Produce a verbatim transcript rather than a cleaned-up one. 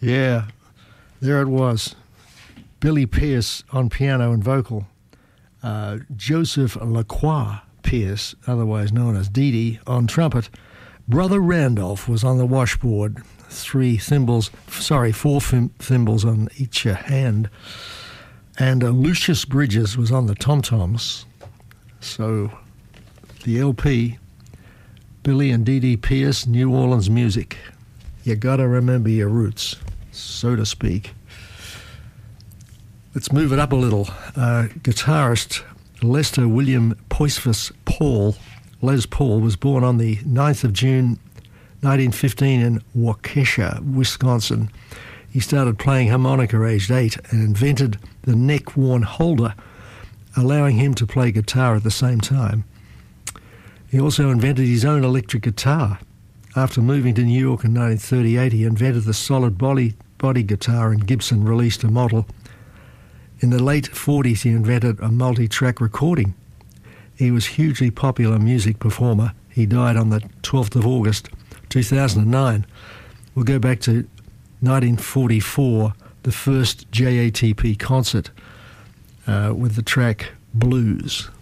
Yeah, there it was. Billy Pierce on piano and vocal. Uh, Joseph Lacroix Pierce, otherwise known as Dee Dee, on trumpet. Brother Randolph was on the washboard. Three thimbles, sorry, four thim- thimbles on each hand. And uh, Lucius Bridges was on the tom-toms. So the L P, Billy and Dee Dee Pierce, New Orleans music. You gotta remember your roots, so to speak. Let's move it up a little. Uh, guitarist Lester William Poisphus Paul, Les Paul, was born on the ninth of June nineteen fifteen in Waukesha, Wisconsin. He started playing harmonica aged eight and invented the neck-worn holder, allowing him to play guitar at the same time. He also invented his own electric guitar. After moving to New York in nineteen thirty-eight, he invented the solid body, body guitar, and Gibson released a model. In the late forties, he invented a multi-track recording. He was a hugely popular music performer. He died on the twelfth of August, two thousand nine. We'll go back to nineteen forty-four, the first J A T P concert uh, with the track Blues.